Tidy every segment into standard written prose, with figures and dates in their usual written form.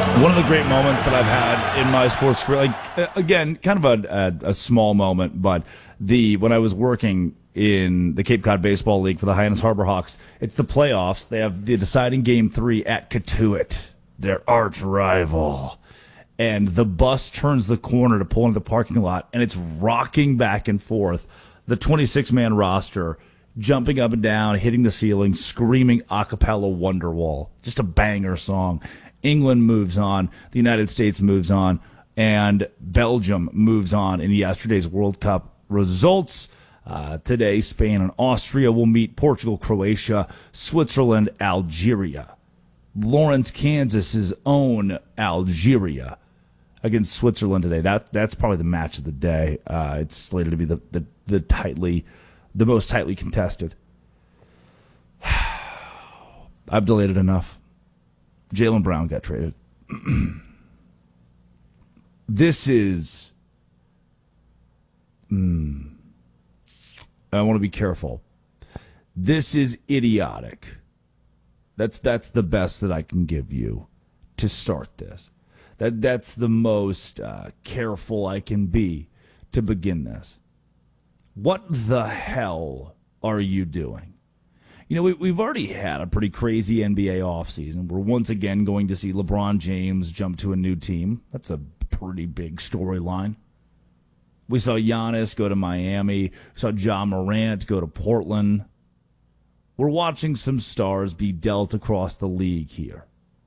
One of the great moments that I've had in my sports career, again, kind of a small moment, but when I was working in the Cape Cod Baseball League for the Hyannis Harbor Hawks, it's the playoffs. They have the deciding Game 3 at Cotuit, their arch rival. And the bus turns the corner to pull into the parking lot, and it's rocking back and forth. The 26-man roster jumping up and down, hitting the ceiling, screaming a cappella Wonderwall. Just a banger song. England moves on, the United States moves on, and Belgium moves on in yesterday's World Cup results. Today, Spain and Austria will meet Portugal, Croatia, Switzerland, Algeria. Lawrence, Kansas's own Algeria against Switzerland today. That's probably the match of the day. It's slated to be the most tightly contested. I've delayed it enough. Jaylen Brown got traded. This is... I want to be careful. This is idiotic. That's the best that I can give you to start this. That's the most careful I can be to begin this. What the hell are you doing? You know, we've already had a pretty crazy NBA offseason. We're once again going to see LeBron James jump to a new team. That's a pretty big storyline. We saw Giannis go to Miami. We saw Ja Morant go to Portland. We're watching some stars be dealt across the league here.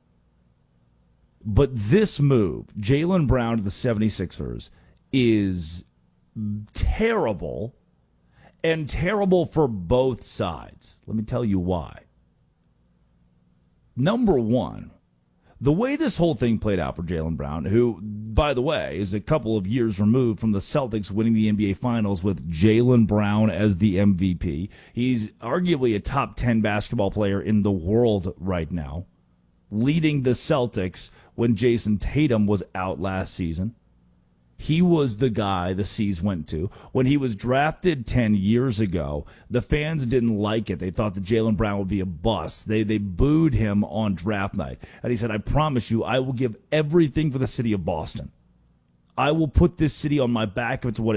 But this move, Jaylen Brown to the 76ers, is terrible, and terrible for both sides. Let me tell you why. Number one, the way this whole thing played out for Jaylen Brown, who, by the way, is a couple of years removed from the Celtics winning the NBA Finals with Jaylen Brown as the MVP. He's arguably a top 10 basketball player in the world right now, leading the Celtics when Jason Tatum was out last season. He was the guy the C's went to. When he was drafted 10 years ago, the fans didn't like it. They thought that Jaylen Brown would be a bust. They booed him on draft night. And he said, I promise you, I will give everything for the city of Boston. I will put this city on my back if it's what